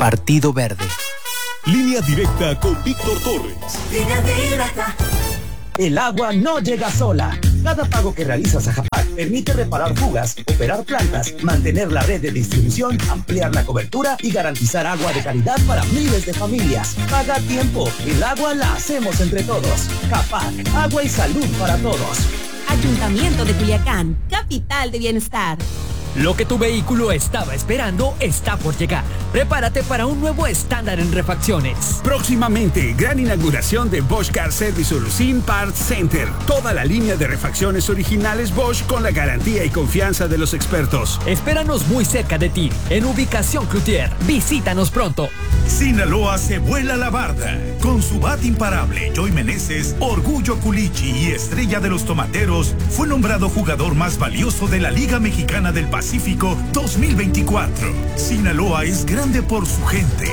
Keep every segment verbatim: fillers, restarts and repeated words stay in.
Partido Verde. Línea directa con Víctor Torres. Línea directa. El agua no llega sola. Cada pago que realizas a Japac permite reparar fugas, operar plantas, mantener la red de distribución, ampliar la cobertura y garantizar agua de calidad para miles de familias. Paga a tiempo. El agua la hacemos entre todos. Japac, agua y salud para todos. Ayuntamiento de Culiacán, capital de bienestar. Lo que tu vehículo estaba esperando está por llegar. Prepárate para un nuevo estándar en refacciones. Próximamente, gran inauguración de Bosch Car Service Solution Parts Center. Toda la línea de refacciones originales Bosch con la garantía y confianza de los expertos. Espéranos muy cerca de ti, en ubicación Cloutier. Visítanos pronto. Sinaloa se vuela la barda. Con su bat imparable, Joy Meneses, Orgullo Culichi y estrella de los tomateros, fue nombrado jugador más valioso de la Liga Mexicana del Pacífico dos mil veinticuatro. Sinaloa es grande por su gente.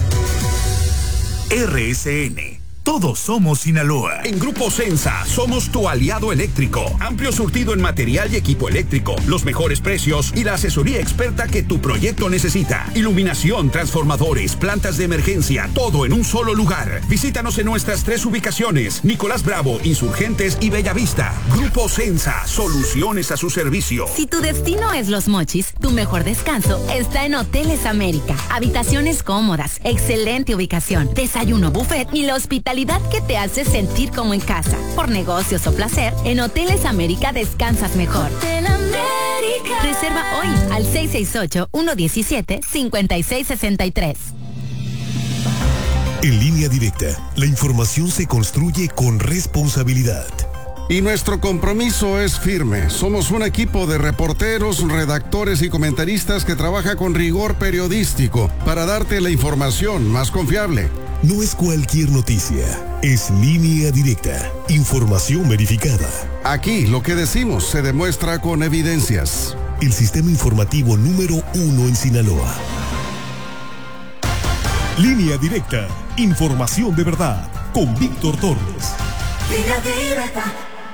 R S N. Todos somos Sinaloa. En Grupo Sensa somos tu aliado eléctrico. Amplio surtido en material y equipo eléctrico, los mejores precios y la asesoría experta que tu proyecto necesita. Iluminación, transformadores, plantas de emergencia, todo en un solo lugar. Visítanos en nuestras tres ubicaciones: Nicolás Bravo, Insurgentes y Bellavista. Grupo Sensa, soluciones a su servicio. Si tu destino es Los Mochis, tu mejor descanso está en Hoteles América. Habitaciones cómodas, excelente ubicación, desayuno buffet y la hospitalidad que te hace sentir como en casa. Por negocios o placer, en Hoteles América descansas mejor. Hotel América. Reserva hoy al seis seis ocho, uno uno siete, cinco seis seis tres. En Línea Directa, la información se construye con responsabilidad. Y nuestro compromiso es firme. Somos un equipo de reporteros, redactores y comentaristas que trabaja con rigor periodístico para darte la información más confiable. No es cualquier noticia, es Línea Directa, información verificada. Aquí lo que decimos se demuestra con evidencias. El sistema informativo número uno en Sinaloa. Línea Directa, información de verdad, con Víctor Torres. Línea directa.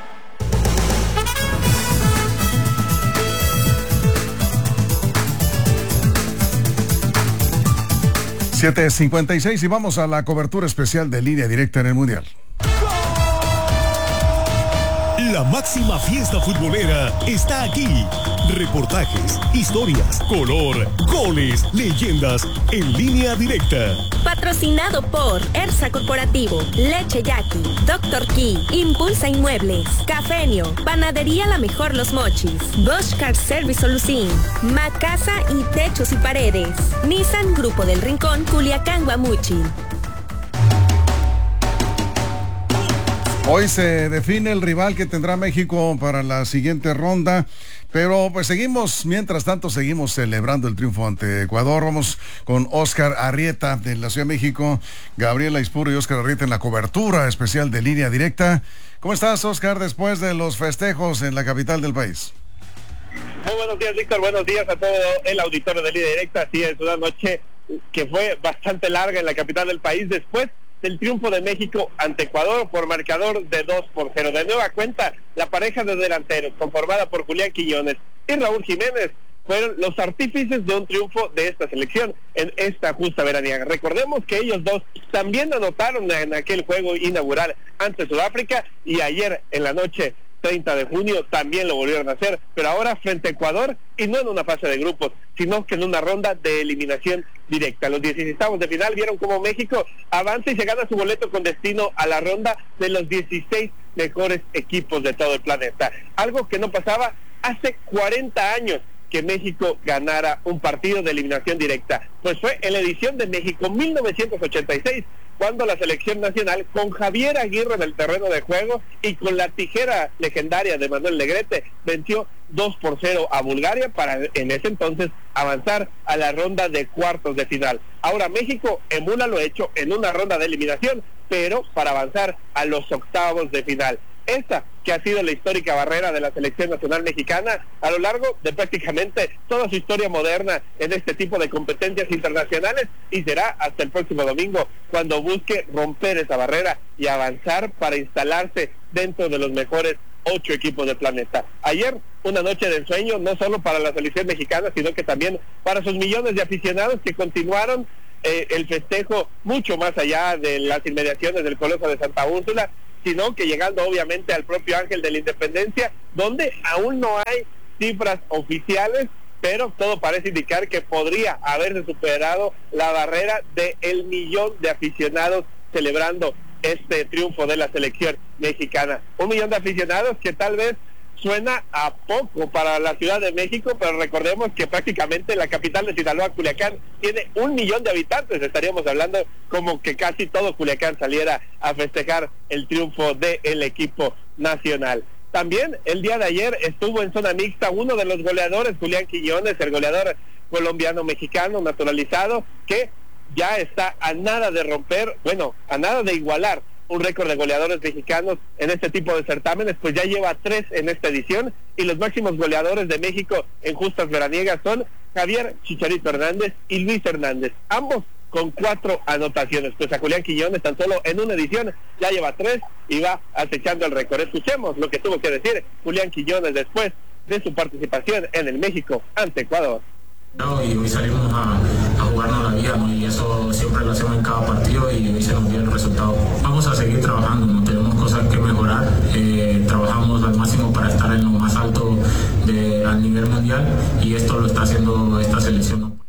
siete cincuenta y seis y vamos a la cobertura especial de Línea Directa en el Mundial. La máxima fiesta futbolera está aquí. Reportajes, historias, color, goles, leyendas en Línea Directa. Patrocinado por Ersa Corporativo, Leche Yaqui, Doctor Key, Impulsa Inmuebles, Cafenio, Panadería La Mejor Los Mochis, Bosch Car Service Solución, Macasa y Techos y Paredes, Nissan Grupo del Rincón, Culiacán, Guamuchil. Hoy se define el rival que tendrá México para la siguiente ronda, pero pues seguimos, mientras tanto seguimos celebrando el triunfo ante Ecuador. Vamos con Oscar Arrieta de la Ciudad de México, Gabriela Ispuro y Oscar Arrieta en la cobertura especial de Línea Directa. ¿Cómo estás, Oscar, después de los festejos en la capital del país? Muy buenos días, Víctor, buenos días a todo el auditorio de Línea Directa. Así es, una noche que fue bastante larga en la capital del país después del triunfo de México ante Ecuador por marcador de dos por cero. De nueva cuenta, la pareja de delanteros, conformada por Julián Quiñones y Raúl Jiménez, fueron los artífices de un triunfo de esta selección en esta justa veraniega. Recordemos que ellos dos también anotaron en aquel juego inaugural ante Sudáfrica y ayer en la noche treinta de junio también lo volvieron a hacer, pero ahora frente a Ecuador y no en una fase de grupos, sino que en una ronda de eliminación directa. Los dieciseisavos de final vieron cómo México avanza y se gana su boleto con destino a la ronda de los dieciséis mejores equipos de todo el planeta. Algo que no pasaba hace cuarenta años, que México ganara un partido de eliminación directa. Pues fue en la edición de México mil novecientos ochenta y seis, cuando la selección nacional, con Javier Aguirre en el terreno de juego y con la tijera legendaria de Manuel Negrete, venció dos por cero a Bulgaria para en ese entonces avanzar a la ronda de cuartos de final. Ahora México emula lo hecho en una ronda de eliminación, pero para avanzar a los octavos de final. Esta que ha sido la histórica barrera de la selección nacional mexicana a lo largo de prácticamente toda su historia moderna en este tipo de competencias internacionales, y será hasta el próximo domingo cuando busque romper esa barrera y avanzar para instalarse dentro de los mejores ocho equipos del planeta. Ayer, una noche de ensueño, no solo para la selección mexicana, sino que también para sus millones de aficionados que continuaron eh, el festejo mucho más allá de las inmediaciones del Coloso de Santa Úrsula, sino que llegando obviamente al propio Ángel de la Independencia, donde aún no hay cifras oficiales, pero todo parece indicar que podría haberse superado la barrera de el millón de aficionados celebrando este triunfo de la selección mexicana. Un millón de aficionados que tal vez suena a poco para la Ciudad de México, pero recordemos que prácticamente la capital de Sinaloa, Culiacán, tiene un millón de habitantes. Estaríamos hablando como que casi todo Culiacán saliera a festejar el triunfo del equipo nacional. También el día de ayer estuvo en zona mixta uno de los goleadores, Julián Quiñones, el goleador colombiano-mexicano naturalizado, que ya está a nada de romper, bueno, a nada de igualar un récord de goleadores mexicanos en este tipo de certámenes, pues ya lleva tres en esta edición, y los máximos goleadores de México en justas veraniegas son Javier Chicharito Hernández y Luis Hernández, ambos con cuatro anotaciones. Pues a Julián Quiñones tan solo en una edición ya lleva tres y va acechando el récord. Escuchemos lo que tuvo que decir Julián Quiñones después de su participación en el México ante Ecuador. No, y hoy salimos a, a jugarnos la vida, ¿no? Y eso siempre lo hacemos en cada partido y hoy se nos dio el resultado. Vamos a seguir trabajando, ¿no? Tenemos cosas que mejorar, eh, trabajamos al máximo para estar en lo más alto de, a nivel mundial, y esto lo está haciendo esta selección, ¿no?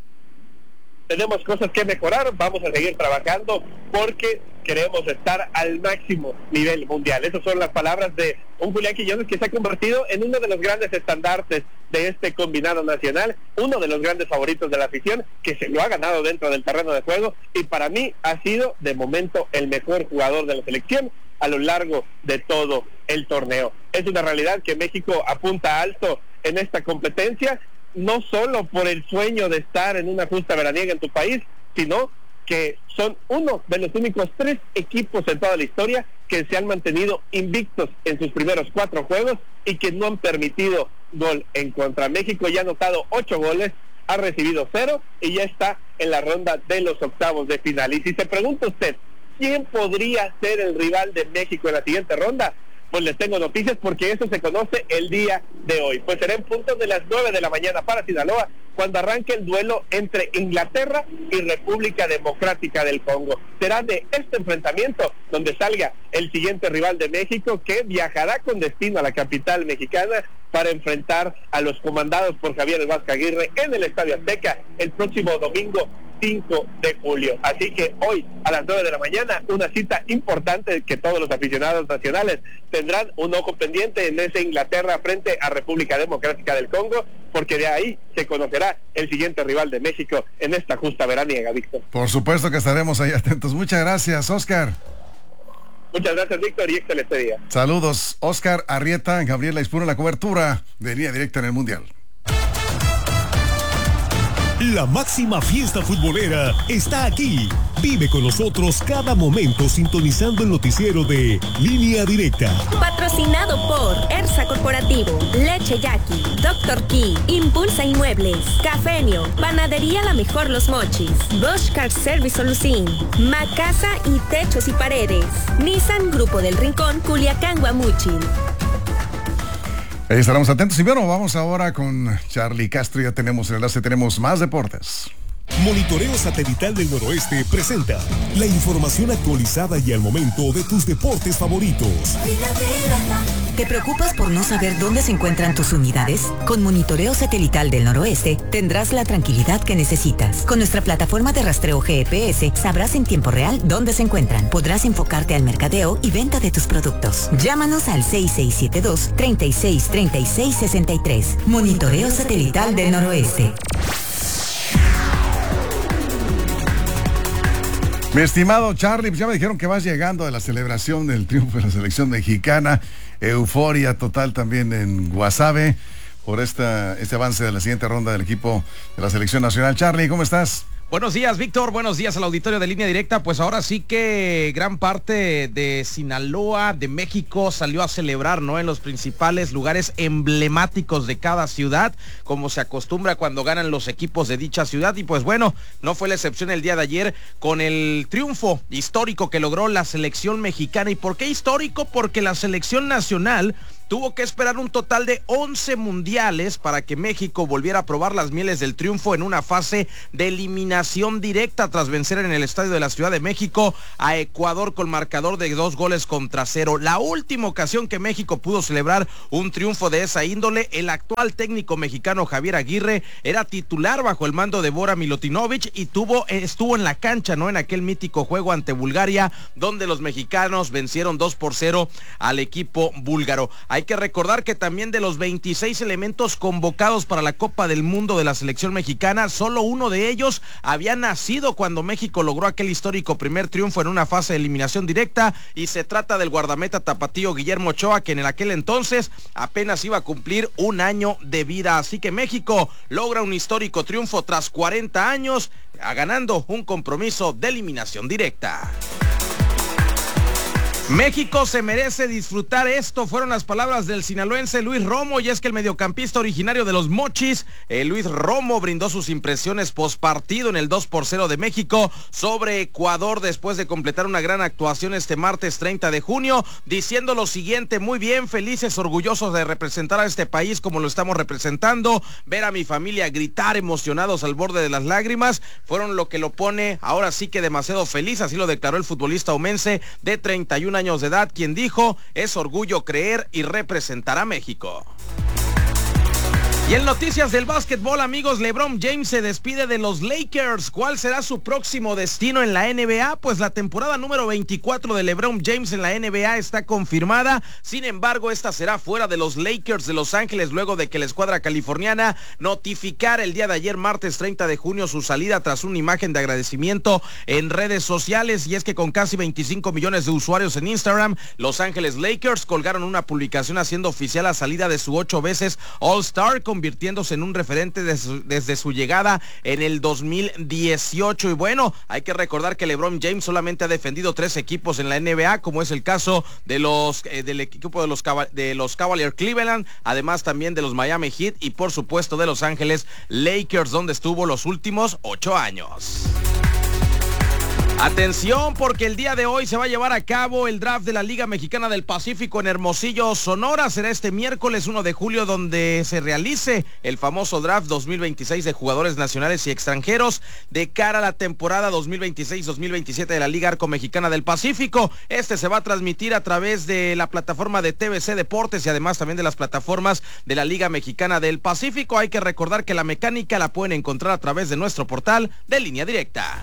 Tenemos cosas que mejorar, vamos a seguir trabajando porque queremos estar al máximo nivel mundial. Esas son las palabras de un Julián Quiñones que se ha convertido en uno de los grandes estandartes de este combinado nacional, uno de los grandes favoritos de la afición, que se lo ha ganado dentro del terreno de juego, y para mí ha sido de momento el mejor jugador de la selección a lo largo de todo el torneo. Es una realidad que México apunta alto en esta competencia, no solo por el sueño de estar en una justa veraniega en tu país, sino que son uno de los únicos tres equipos en toda la historia que se han mantenido invictos en sus primeros cuatro juegos y que no han permitido gol en contra. México ya ha anotado ocho goles, ha recibido cero y ya está en la ronda de los octavos de final. Y si se pregunta usted, ¿quién podría ser el rival de México en la siguiente ronda? Pues les tengo noticias, porque eso se conoce el día de hoy. Pues será en punto de las nueve de la mañana para Sinaloa, cuando arranque el duelo entre Inglaterra y República Democrática del Congo. Será de este enfrentamiento donde salga el siguiente rival de México, que viajará con destino a la capital mexicana para enfrentar a los comandados por Javier El Vasco Aguirre en el Estadio Azteca el próximo domingo cinco de julio. Así que hoy a las nueve de la mañana, una cita importante que todos los aficionados nacionales tendrán un ojo pendiente en ese Inglaterra frente a República Democrática del Congo, porque de ahí se conocerá el siguiente rival de México en esta justa veraniega, Víctor. Por supuesto que estaremos ahí atentos. Muchas gracias, Oscar. Muchas gracias, Víctor, y excelente día. Saludos, Oscar Arrieta, Gabriela Ispuro en la cobertura de Línea Directa en el Mundial. La máxima fiesta futbolera está aquí. Vive con nosotros cada momento sintonizando el noticiero de Línea Directa. Patrocinado por Ersa Corporativo, Leche Yaqui, Doctor Key, Impulsa Inmuebles, Cafenio, Panadería La Mejor Los Mochis, Bosch Car Service Solucín, Macasa y Techos y Paredes, Nissan Grupo del Rincón, Culiacán, Guamuchil. Ahí estaremos atentos. Y bueno, vamos ahora con Charlie Castro. Ya tenemos el enlace, tenemos más deportes. Monitoreo Satelital del Noroeste presenta la información actualizada y al momento de tus deportes favoritos. ¿Te preocupas por no saber dónde se encuentran tus unidades? Con Monitoreo Satelital del Noroeste tendrás la tranquilidad que necesitas. Con nuestra plataforma de rastreo G P S sabrás en tiempo real dónde se encuentran. Podrás enfocarte al mercadeo y venta de tus productos. Llámanos al seis seis siete dos, tres seis tres seis seis tres. Monitoreo Satelital del Noroeste. Mi estimado Charlie, pues ya me dijeron que vas llegando de la celebración del triunfo de la selección mexicana. Euforia total también en Guasave por esta, este avance de la siguiente ronda del equipo de la selección nacional. Charlie, ¿cómo estás? Buenos días, Víctor. Buenos días al auditorio de Línea Directa. Pues ahora sí que gran parte de Sinaloa, de México, salió a celebrar, ¿no? En los principales lugares emblemáticos de cada ciudad, como se acostumbra cuando ganan los equipos de dicha ciudad. Y pues bueno, no fue la excepción el día de ayer con el triunfo histórico que logró la selección mexicana. ¿Y por qué histórico? Porque la selección nacional tuvo que esperar un total de once mundiales para que México volviera a probar las mieles del triunfo en una fase de eliminación directa tras vencer en el estadio de la Ciudad de México a Ecuador con marcador de dos goles contra cero. La última ocasión que México pudo celebrar un triunfo de esa índole, el actual técnico mexicano Javier Aguirre era titular bajo el mando de Bora Milutinovic y tuvo, estuvo en la cancha, ¿no? En aquel mítico juego ante Bulgaria, donde los mexicanos vencieron dos por cero al equipo búlgaro. Hay que recordar que también de los veintiséis elementos convocados para la Copa del Mundo de la selección mexicana, solo uno de ellos había nacido cuando México logró aquel histórico primer triunfo en una fase de eliminación directa, y se trata del guardameta tapatío Guillermo Ochoa, que en aquel entonces apenas iba a cumplir un año de vida. Así que México logra un histórico triunfo tras cuarenta años, ganando un compromiso de eliminación directa. México se merece disfrutar esto, fueron las palabras del sinaloense Luis Romo, y es que el mediocampista originario de los Mochis, eh, Luis Romo, brindó sus impresiones postpartido en el dos por cero de México sobre Ecuador después de completar una gran actuación este martes treinta de junio, diciendo lo siguiente: muy bien, felices, orgullosos de representar a este país como lo estamos representando, ver a mi familia gritar emocionados al borde de las lágrimas, fueron lo que lo pone ahora sí que demasiado feliz, así lo declaró el futbolista omense de treinta y un años de edad, quien dijo: es orgullo creer y representar a México. Y en noticias del básquetbol, amigos, LeBron James se despide de los Lakers. ¿Cuál será su próximo destino en la N B A? Pues la temporada número veinticuatro de LeBron James en la N B A está confirmada. Sin embargo, esta será fuera de los Lakers de Los Ángeles, luego de que la escuadra californiana notificara el día de ayer, martes treinta de junio, su salida tras una imagen de agradecimiento en redes sociales. Y es que con casi veinticinco millones de usuarios en Instagram, Los Ángeles Lakers colgaron una publicación haciendo oficial la salida de su ocho veces All-Star, con convirtiéndose en un referente de su, desde su llegada en el dos mil dieciocho. Y bueno, hay que recordar que LeBron James solamente ha defendido tres equipos en la N B A, como es el caso de los eh, del equipo de los, de los Cavaliers Cleveland, además también de los Miami Heat y por supuesto de Los Ángeles Lakers, donde estuvo los últimos ocho años. Atención, porque el día de hoy se va a llevar a cabo el draft de la Liga Mexicana del Pacífico en Hermosillo, Sonora. Será este miércoles uno de julio donde se realice el famoso draft dos mil veintiséis de jugadores nacionales y extranjeros de cara a la temporada dos mil veintiséis dos mil veintisiete de la Liga Arco Mexicana del Pacífico. Este se va a transmitir a través de la plataforma de T V C Deportes y además también de las plataformas de la Liga Mexicana del Pacífico. Hay que recordar que la mecánica la pueden encontrar a través de nuestro portal de Línea Directa.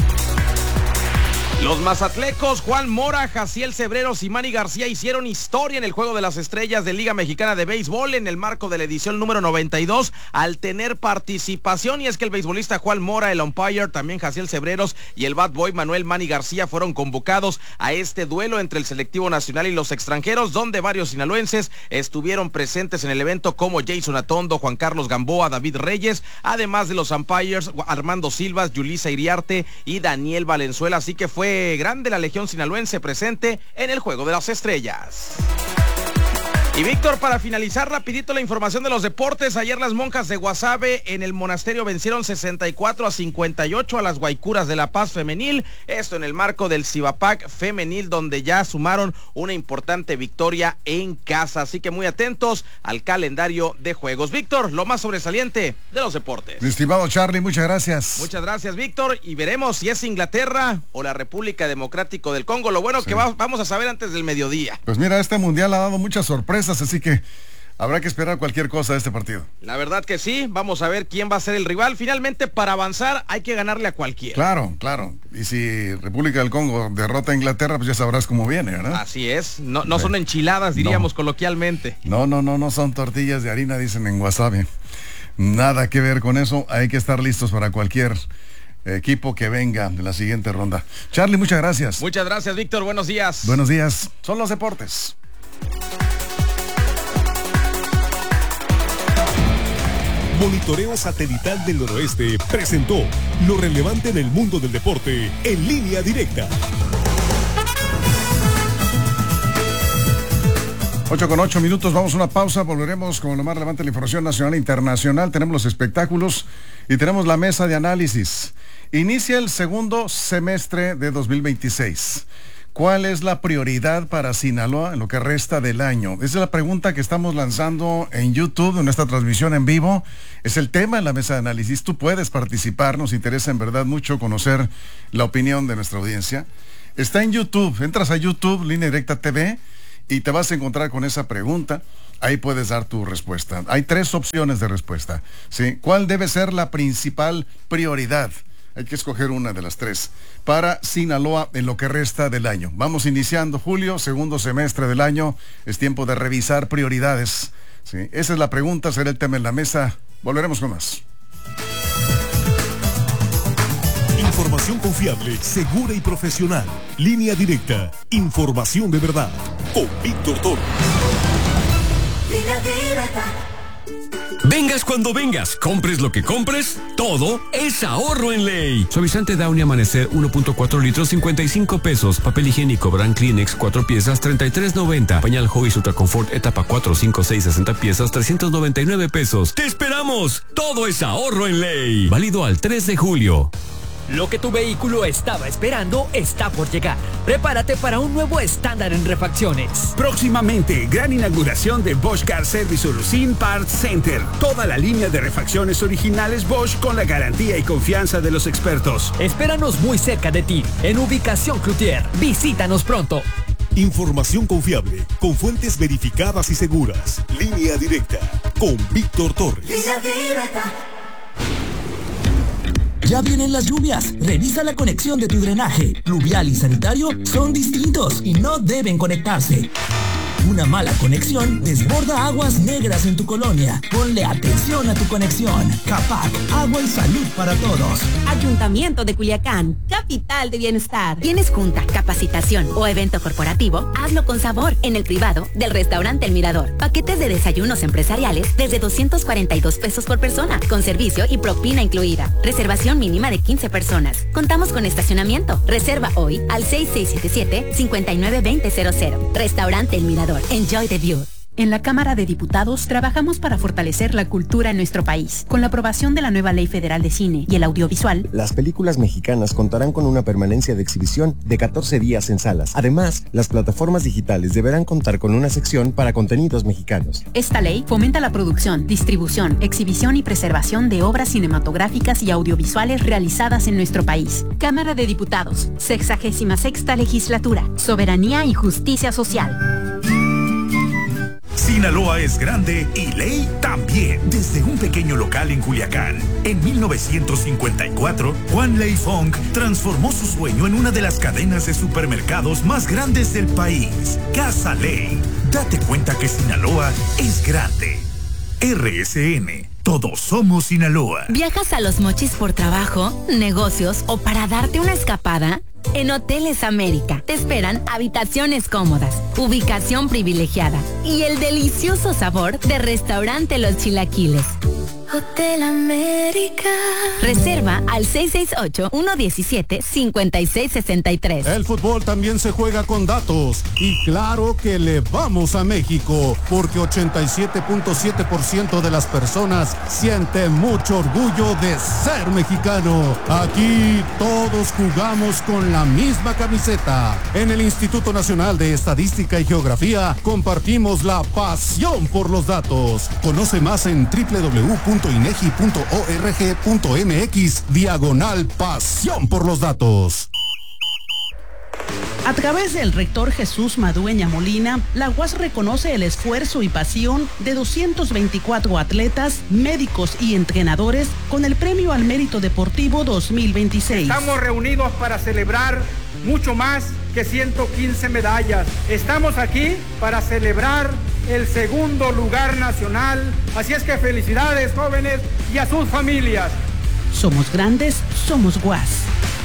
Los mazatlecos Juan Mora, Jaciel Cebreros y Manny García hicieron historia en el Juego de las Estrellas de Liga Mexicana de Béisbol en el marco de la edición número noventa y dos al tener participación. Y es que el beisbolista Juan Mora, el umpire, también Jaciel Cebreros y el bad boy Manuel Manny García fueron convocados a este duelo entre el selectivo nacional y los extranjeros, donde varios sinaloenses estuvieron presentes en el evento, como Jason Atondo, Juan Carlos Gamboa, David Reyes, además de los umpires Armando Silvas, Yulisa Iriarte y Daniel Valenzuela. Así que fue grande la legión sinaloense presente en el Juego de las Estrellas. Y Víctor, para finalizar rapidito la información de los deportes, ayer las monjas de Guasave en el monasterio vencieron sesenta y cuatro a cincuenta y ocho a las Guaycuras de La Paz femenil, esto en el marco del Cibapac femenil, donde ya sumaron una importante victoria en casa, así que muy atentos al calendario de juegos. Víctor, lo más sobresaliente de los deportes. Mi estimado Charlie, muchas gracias. Muchas gracias, Víctor, y veremos si es Inglaterra o la República Democrática del Congo, lo bueno sí. que va, vamos a saber antes del mediodía. Pues mira, este mundial ha dado muchas sorpresas, así que habrá que esperar cualquier cosa de este partido. La verdad que sí, vamos a ver quién va a ser el rival. Finalmente, para avanzar hay que ganarle a cualquiera. Claro, claro. Y si República del Congo derrota a Inglaterra, pues ya sabrás cómo viene, ¿verdad? Así es, no, no son enchiladas, diríamos no. coloquialmente. No, no, no, no son tortillas de harina, dicen en Wasabi. Nada que ver con eso, hay que estar listos para cualquier equipo que venga de la siguiente ronda. Charlie, muchas gracias. Muchas gracias, Víctor, buenos días. Buenos días, son los deportes. Monitoreo Satelital del Noroeste presentó lo relevante del mundo del deporte en Línea Directa. ocho con ocho minutos, vamos a una pausa, volveremos con lo más relevante de la información nacional e internacional. Tenemos los espectáculos y tenemos la mesa de análisis. Inicia el segundo semestre de dos mil veintiséis. ¿Cuál es la prioridad para Sinaloa en lo que resta del año? Esa es la pregunta que estamos lanzando en YouTube, en nuestra transmisión en vivo. Es el tema en la mesa de análisis. Tú puedes participar, nos interesa en verdad mucho conocer la opinión de nuestra audiencia. Está en YouTube, entras a YouTube, Línea Directa T V, y te vas a encontrar con esa pregunta. Ahí puedes dar tu respuesta. Hay tres opciones de respuesta, ¿sí? ¿Cuál debe ser la principal prioridad? Hay que escoger una de las tres para Sinaloa en lo que resta del año. Vamos iniciando julio, segundo semestre del año. Es tiempo de revisar prioridades, ¿sí? Esa es la pregunta, será el tema en la mesa. Volveremos con más. Información confiable, segura y profesional. Línea Directa. Información de verdad. Con Víctor Toro. Línea Directa. Vengas cuando vengas, compres lo que compres, todo es ahorro en ley. Suavizante Downy Amanecer uno punto cuatro litros, cincuenta y cinco pesos. Papel higiénico Brand Kleenex cuatro piezas, treinta y tres noventa. Pañal Huggies Ultra Confort etapa cuatro, cinco, seis, sesenta piezas, trescientos noventa y nueve pesos. ¡Te esperamos! Todo es ahorro en ley. Válido al tres de julio. Lo que tu vehículo estaba esperando está por llegar. Prepárate para un nuevo estándar en refacciones. Próximamente, gran inauguración de Bosch Car Service Solution Parts Center. Toda la línea de refacciones originales Bosch con la garantía y confianza de los expertos. Espéranos muy cerca de ti, en Ubicación Cloutier. Visítanos pronto. Información confiable, con fuentes verificadas y seguras. Línea Directa, con Víctor Torres. Línea Directa. Ya vienen las lluvias. Revisa la conexión de tu drenaje. Pluvial y sanitario son distintos y no deben conectarse. Una mala conexión desborda aguas negras en tu colonia. Ponle atención a tu conexión. Capac, agua y salud para todos. Ayuntamiento de Culiacán, capital de bienestar. ¿Tienes junta, capacitación o evento corporativo? Hazlo con sabor en el privado del restaurante El Mirador. Paquetes de desayunos empresariales desde doscientos cuarenta y dos pesos por persona, con servicio y propina incluida. Reservación mínima de quince personas. Contamos con estacionamiento. Reserva hoy al seis seis siete siete, cinco nueve dos cero cero cero. Restaurante El Mirador. Enjoy the view. En la Cámara de Diputados trabajamos para fortalecer la cultura en nuestro país. Con la aprobación de la nueva Ley Federal de Cine y el audiovisual, las películas mexicanas contarán con una permanencia de exhibición de catorce días en salas. Además, las plataformas digitales deberán contar con una sección para contenidos mexicanos. Esta ley fomenta la producción, distribución, exhibición y preservación de obras cinematográficas y audiovisuales realizadas en nuestro país. Cámara de Diputados, sexagésima sexta legislatura, soberanía y justicia social. Sinaloa es grande y ley también. Desde un pequeño local en Culiacán, en mil novecientos cincuenta y cuatro, Juan Ley Fong transformó su sueño en una de las cadenas de supermercados más grandes del país, Casa Ley. Date cuenta que Sinaloa es grande. R S N. Todos somos Sinaloa. ¿Viajas a Los Mochis por trabajo, negocios o para darte una escapada? En Hoteles América te esperan habitaciones cómodas, ubicación privilegiada y el delicioso sabor de Restaurante Los Chilaquiles. Hotel América. Reserva al seis seis ocho, uno uno siete, cinco seis seis tres. El fútbol también se juega con datos y claro que le vamos a México porque ochenta y siete punto siete por ciento de las personas sienten mucho orgullo de ser mexicano. Aquí todos jugamos con la misma camiseta. En el Instituto Nacional de Estadística y Geografía compartimos la pasión por los datos. Conoce más en doble u doble u doble u punto inegi punto org punto mx diagonal pasión por los datos. A través del rector Jesús Madueña Molina, la U A S reconoce el esfuerzo y pasión de doscientos veinticuatro atletas, médicos y entrenadores con el Premio al Mérito Deportivo dos mil veintiséis. Estamos reunidos para celebrar mucho más que ciento quince medallas. Estamos aquí para celebrar el segundo lugar nacional. Así es que felicidades, jóvenes, y a sus familias. Somos grandes, somos U A S.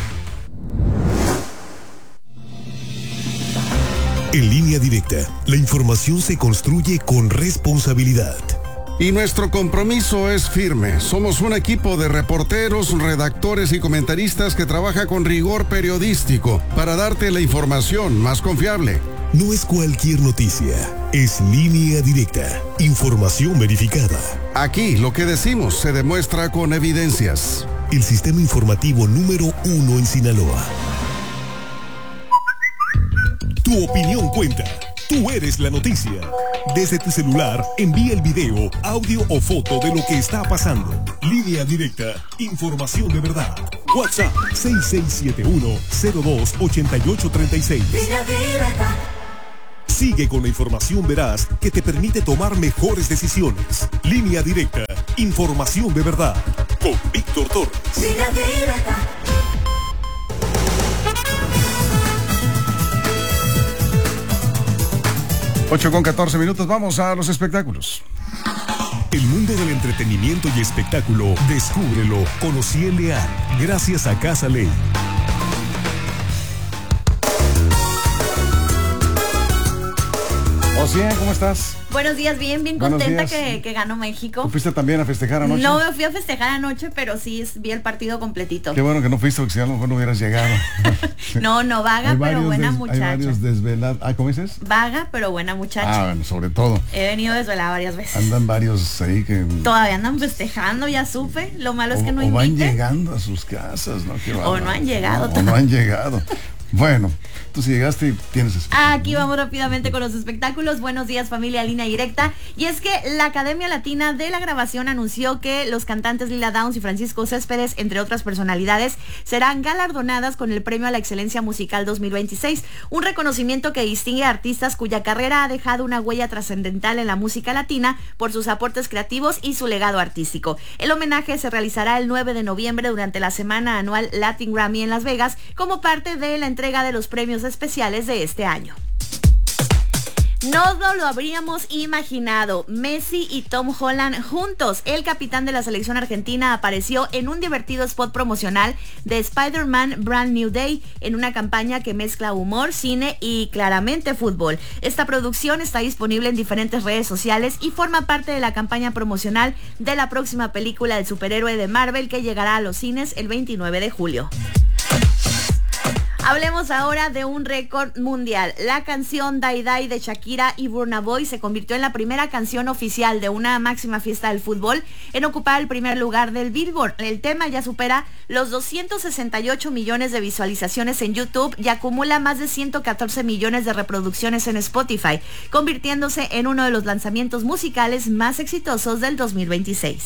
En Línea Directa, la información se construye con responsabilidad. Y nuestro compromiso es firme. Somos un equipo de reporteros, redactores y comentaristas que trabaja con rigor periodístico para darte la información más confiable. No es cualquier noticia, es Línea Directa, información verificada. Aquí lo que decimos se demuestra con evidencias. El sistema informativo número uno en Sinaloa. Tu opinión cuenta. Tú eres la noticia. Desde tu celular, envía el video, audio o foto de lo que está pasando. Línea directa. Información de verdad. WhatsApp seis seis siete uno, cero dos, ocho ocho tres seis. Línea directa. Sigue con la información veraz que te permite tomar mejores decisiones. Línea directa. Información de verdad. Con Víctor Torres. Línea directa. ocho con catorce minutos, vamos a los espectáculos. El mundo del entretenimiento y espectáculo, descúbrelo con Ociel Leal, gracias a Casa Ley. Ociel, ¿cómo estás? Buenos días, bien, bien Buenos contenta días. que, que ganó México. ¿Tú fuiste también a festejar anoche? No me fui a festejar anoche, pero sí vi el partido completito. Qué bueno que no fuiste, porque si a lo mejor no hubieras llegado. No, no, vaga, Hay pero varios buena des- muchacha. Hay varios desvelados. Ah, ¿cómo dices? Vaga, pero buena muchacha. Ah, bueno, sobre todo. He venido desvelada varias veces. Andan varios ahí que... Todavía andan festejando, ya supe. Lo malo es que no o van inviten. llegando a sus casas, ¿no? Qué O bárbaro. no han llegado. O no han llegado. Bueno, tú si llegaste y tienes eso. Aquí vamos rápidamente con los espectáculos. Buenos días, familia, Línea Directa. Y es que la Academia Latina de la Grabación anunció que los cantantes Lila Downs y Francisco Céspedes, entre otras personalidades, serán galardonadas con el Premio a la Excelencia Musical dos mil veintiséis, un reconocimiento que distingue a artistas cuya carrera ha dejado una huella trascendental en la música latina por sus aportes creativos y su legado artístico. El homenaje se realizará el nueve de noviembre durante la semana anual Latin Grammy en Las Vegas como parte de la entrega de los premios especiales de este año. No nos lo habríamos imaginado. Messi y Tom Holland juntos. El capitán de la selección argentina apareció en un divertido spot promocional de Spider-Man Brand New Day en una campaña que mezcla humor, cine y claramente fútbol. Esta producción está disponible en diferentes redes sociales y forma parte de la campaña promocional de la próxima película del superhéroe de Marvel que llegará a los cines el veintinueve de julio. Hablemos ahora de un récord mundial. La canción Die Die de Shakira y Burna Boy se convirtió en la primera canción oficial de una máxima fiesta del fútbol en ocupar el primer lugar del Billboard. El tema ya supera los doscientos sesenta y ocho millones de visualizaciones en YouTube y acumula más de ciento catorce millones de reproducciones en Spotify, convirtiéndose en uno de los lanzamientos musicales más exitosos del dos mil veintiséis.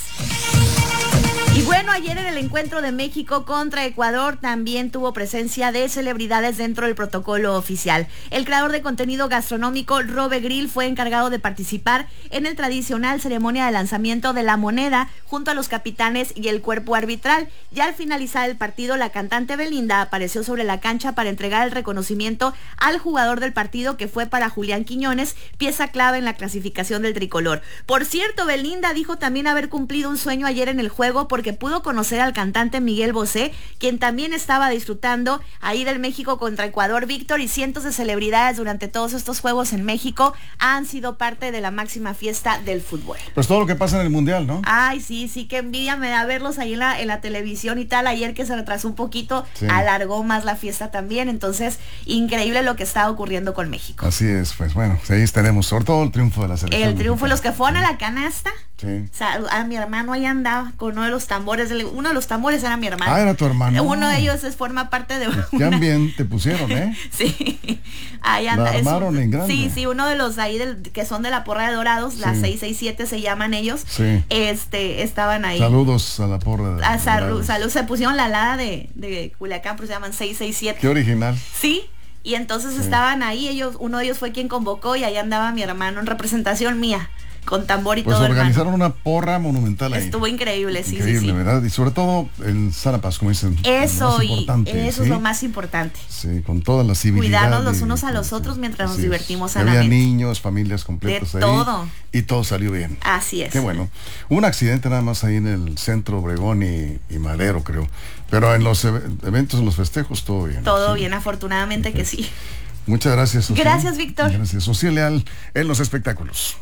Y bueno, ayer en el encuentro de México contra Ecuador también tuvo presencia de celebridades dentro del protocolo oficial. El creador de contenido gastronómico Robe Grill fue encargado de participar en el tradicional ceremonia de lanzamiento de la moneda junto a los capitanes y el cuerpo arbitral. Ya al finalizar el partido, la cantante Belinda apareció sobre la cancha para entregar el reconocimiento al jugador del partido, que fue para Julián Quiñones, pieza clave en la clasificación del tricolor. Por cierto, Belinda dijo también haber cumplido un sueño ayer en el juego porque que pudo conocer al cantante Miguel Bosé, quien también estaba disfrutando ahí del México contra Ecuador. Víctor, y cientos de celebridades durante todos estos juegos en México han sido parte de la máxima fiesta del fútbol. Pues todo lo que pasa en el Mundial, ¿no? Ay, sí, sí, qué envidia me da verlos ahí en la, en la televisión y tal. Ayer que se retrasó un poquito, sí, alargó más la fiesta también. Entonces, increíble lo que está ocurriendo con México. Así es, pues bueno, ahí tenemos sobre todo el triunfo de la selección. El triunfo, los que fueron a la canasta. Sí. O sea, a mi hermano ahí andaba con uno de los tambores. Uno de los tambores era mi hermano. Ah, era tu hermano. Uno de ellos es, forma parte de una... Qué ambiente pusieron, ¿eh? Sí. Ahí anda. La armaron un... en grande. Sí, sí, uno de los ahí del... que son de la Porra de Dorados, sí, las seis seis siete se llaman ellos. Sí. Este, estaban ahí. Saludos a la Porra de a salud, salud. Se pusieron la alada de, de Culiacán, pero se llaman seis seis siete. Qué original. Sí. Y entonces sí, estaban ahí, ellos, uno de ellos fue quien convocó y ahí andaba mi hermano en representación mía, con tambor y pues todo. Organizaron hermano. Una porra monumental ahí. Estuvo increíble, sí, increíble, sí, sí. ¿verdad? Y sobre todo en Sana Paz, como dicen. Eso, y eso ¿sí? es lo más importante. Sí, con todas las civilidades. Cuidarnos los unos a los otros mientras nos divertimos sanamente. Había niños, familias completas de ahí. todo. Y todo salió bien. Así es. Qué bueno. Hubo un accidente nada más ahí en el centro Obregón y, y Madero, creo. Pero en los eventos, en los festejos, todo bien. Todo ¿sí? bien, afortunadamente okay. que sí. Muchas gracias, Ociel. Gracias, Víctor. Gracias, Ociel Leal, en los espectáculos.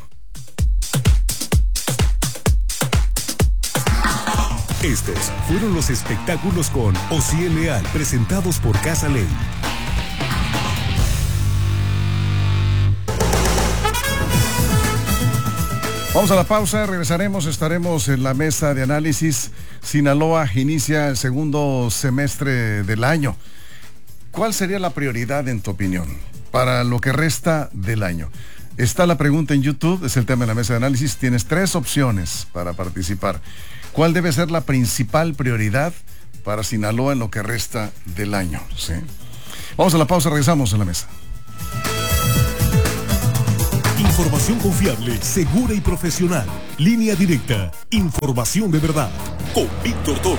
Estos fueron los espectáculos con Ociel Leal, presentados por Casa Ley. Vamos a la pausa, regresaremos, estaremos en la mesa de análisis. Sinaloa inicia el segundo semestre del año. ¿Cuál sería la prioridad en tu opinión? para lo que resta del año. Está la pregunta en YouTube, es el tema de la mesa de análisis. Tienes tres opciones para participar. ¿Cuál debe ser la principal prioridad para Sinaloa en lo que resta del año? ¿Sí? Vamos a la pausa, regresamos en la mesa. Información confiable, segura y profesional. Línea directa. Información de verdad. Con Víctor Toro.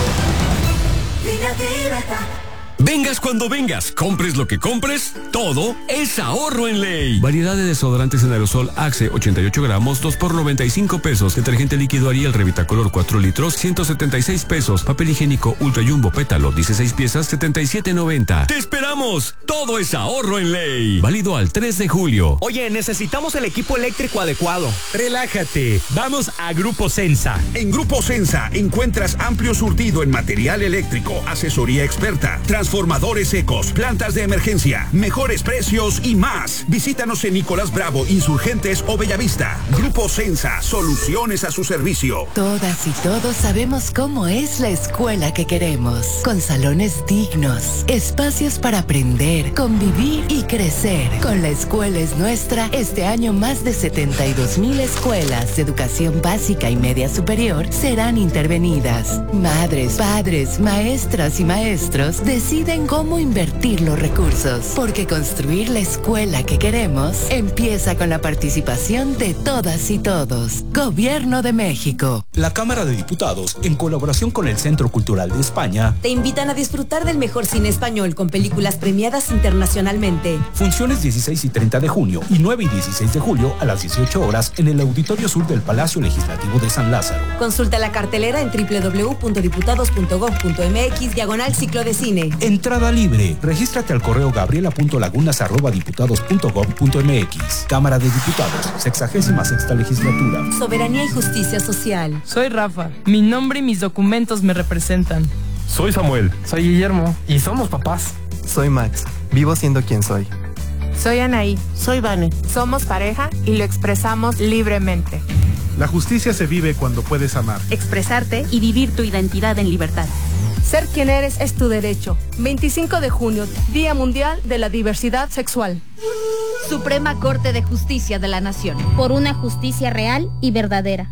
Línea directa. Vengas cuando vengas, compres lo que compres, todo es ahorro en Ley. Variedad de desodorantes en aerosol Axe ochenta y ocho gramos, dos por noventa y cinco pesos. Detergente líquido Ariel Revitacolor cuatro litros, ciento setenta y seis pesos. Papel higiénico Ultra Jumbo Pétalo, dieciséis piezas, setenta y siete noventa. ¡Te esperamos! Todo es ahorro en Ley. Válido al tres de julio. Oye, necesitamos el equipo eléctrico adecuado. Relájate, vamos a Grupo Sensa. En Grupo Sensa encuentras amplio surtido en material eléctrico, asesoría experta, transformadores secos, plantas de emergencia, mejores precios y más. Visítanos en Nicolás Bravo, Insurgentes o Bellavista. Grupo Sensa, soluciones a su servicio. Todas y todos sabemos cómo es la escuela que queremos, con salones dignos, espacios para aprender, convivir y crecer. Con La Escuela es Nuestra, este año más de setenta y dos mil escuelas de educación básica y media superior serán intervenidas. Madres, padres, maestras y maestros deciden cómo invertir los recursos, porque construir la escuela que queremos empieza con la participación de todas y todos. Gobierno de México. La Cámara de Diputados, en colaboración con el Centro Cultural de España, te invitan a disfrutar del mejor cine español con películas premiadas internacionalmente. Funciones dieciséis y treinta de junio y nueve y dieciséis de julio a las dieciocho horas en el Auditorio Sur del Palacio Legislativo de San Lázaro. Consulta la cartelera en doble u doble u doble u punto diputados punto gob punto eme equis diagonal ciclo de cine. Entrada libre. Regístrate al correo gabriela punto lagunas arroba diputados punto gob punto eme equis. Cámara de Diputados, sexagésima sexta legislatura. Soberanía y justicia social. Soy Rafa. Mi nombre y mis documentos me representan. Soy Samuel. Soy Guillermo. Y somos papás. Soy Max. Vivo siendo quien soy. Soy Anaí. Soy Vane. Somos pareja y lo expresamos libremente. La justicia se vive cuando puedes amar, expresarte y vivir tu identidad en libertad. Ser quien eres es tu derecho. veinticinco de junio, Día Mundial de la Diversidad Sexual. Suprema Corte de Justicia de la Nación. Por una justicia real y verdadera.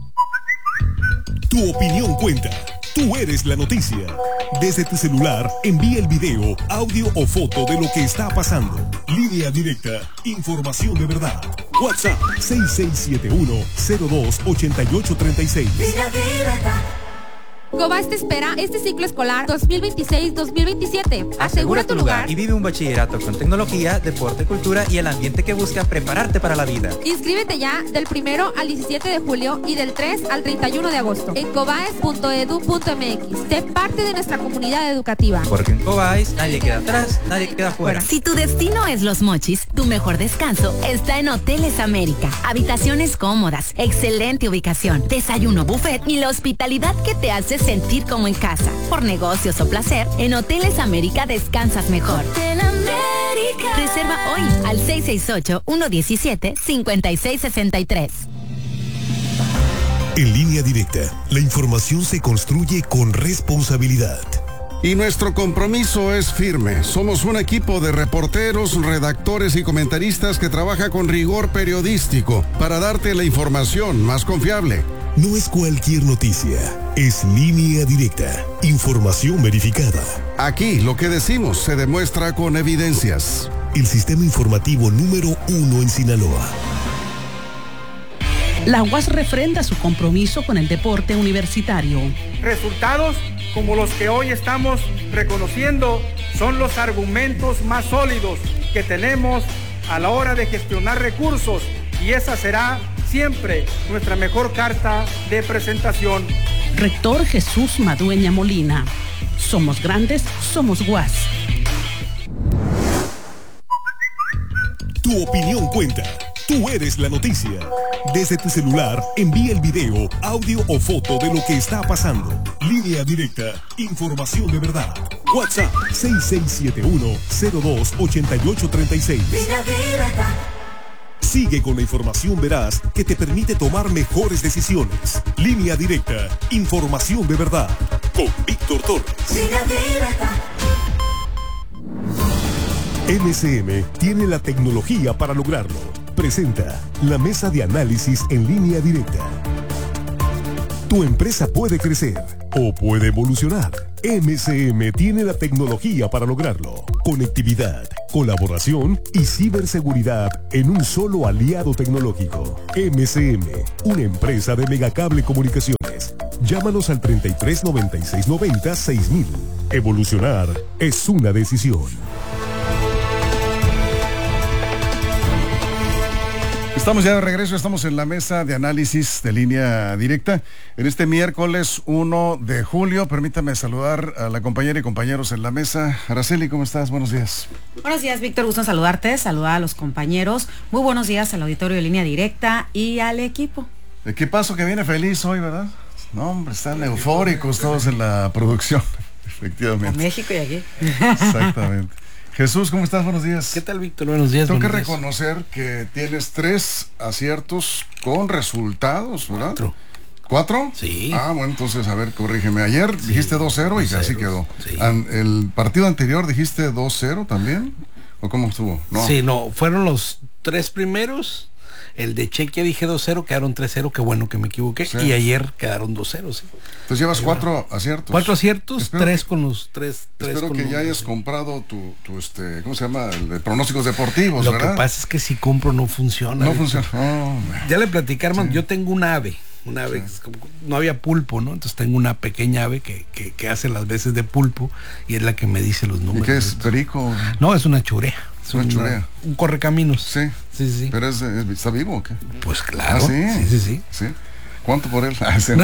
Tu opinión cuenta. Tú eres la noticia. Desde tu celular, envía el video, audio o foto de lo que está pasando. Línea directa. Información de verdad. WhatsApp seis seis siete uno, cero dos, ocho ocho tres seis. Línea directa. Cobás te espera este ciclo escolar dos mil veintiséis dos mil veintisiete. Asegura tu lugar y vive un bachillerato con tecnología, deporte, cultura y el ambiente que busca prepararte para la vida. Inscríbete ya del primero al diecisiete de julio y del tres al treinta y uno de agosto en cobaes punto edu punto eme equis. Sé parte de nuestra comunidad educativa. Porque en Cobaes nadie queda atrás, nadie queda fuera. Si tu destino es Los Mochis, tu mejor descanso está en Hoteles América. Habitaciones cómodas, excelente ubicación, desayuno buffet y la hospitalidad que te hace sentir como en casa. Por negocios o placer, en Hoteles América descansas mejor. Hotel América. Reserva hoy al seis seis ocho, uno uno siete, cinco seis seis tres. En Línea Directa, la información se construye con responsabilidad. Y nuestro compromiso es firme. Somos un equipo de reporteros, redactores y comentaristas que trabaja con rigor periodístico para darte la información más confiable. No es cualquier noticia, es Línea Directa, información verificada. Aquí lo que decimos se demuestra con evidencias. El sistema informativo número uno en Sinaloa. La U A S refrenda su compromiso con el deporte universitario. Resultados como los que hoy estamos reconociendo son los argumentos más sólidos que tenemos a la hora de gestionar recursos, y esa será siempre nuestra mejor carta de presentación. Rector Jesús Madueña Molina. Somos grandes, somos U A S. Tu opinión cuenta. Tú eres la noticia. Desde tu celular, envía el video, audio o foto de lo que está pasando. Línea directa. Información de verdad. WhatsApp seis seis siete uno, cero dos, ocho ocho tres seis. Línea directa. Sigue con la información veraz que te permite tomar mejores decisiones. Línea directa. Información de verdad. Con Víctor Torres. Línea directa. M C M tiene la tecnología para lograrlo. Presenta la mesa de análisis en línea directa. Tu empresa puede crecer o puede evolucionar. M C M tiene la tecnología para lograrlo. Conectividad, colaboración y ciberseguridad en un solo aliado tecnológico. M C M, una empresa de Megacable Comunicaciones. Llámanos al treinta y tres noventa y seis noventa seis mil. Evolucionar es una decisión. Estamos ya de regreso, estamos en la mesa de análisis de línea directa. En este miércoles uno de julio, permítame saludar a la compañera y compañeros en la mesa. Araceli, ¿cómo estás? Buenos días. Buenos días, Víctor, gusto en saludarte, saludar a los compañeros. Muy buenos días al auditorio de línea directa y al equipo. Equipazo que viene feliz hoy, ¿verdad? No, hombre, están eufóricos todos en la producción, efectivamente. A México y aquí. Exactamente. Jesús, ¿cómo estás? Buenos días. ¿Qué tal, Víctor? Buenos días. Tengo que buenos días. reconocer que tienes tres aciertos con resultados, ¿verdad? Cuatro. ¿Cuatro? Sí. Ah, bueno, entonces, a ver, corrígeme. Ayer sí, dijiste dos cero y así quedó. Sí. ¿El partido anterior dijiste dos cero también? ¿O cómo estuvo? No. Sí, no, fueron los tres primeros. El de Chequia dije dos cero, quedaron tres cero, qué bueno que me equivoqué. Sí. Y ayer quedaron dos cero, sí. Entonces llevas y cuatro bueno, aciertos. Cuatro aciertos, espero tres que, con los tres. tres espero con que los, ya hayas comprado tu, tu este, ¿cómo se llama? El de pronósticos deportivos, Lo ¿verdad? que pasa es que si compro no funciona. No funciona. Oh, ya le platicé, hermano, sí. Yo tengo un ave. Una ave, sí. como, no había pulpo, ¿no? Entonces tengo una pequeña ave que, que, que hace las veces de pulpo y es la que me dice los números. ¿Y qué es? ¿Perico? No, es una churea. Es una una, churea. Un correcaminos. Sí. Sí, sí. ¿Pero es, es, está vivo o qué? Pues claro. ¿Ah, sí? Sí, sí, sí. ¿Sí? ¿Cuánto por él? Ah, sí, no.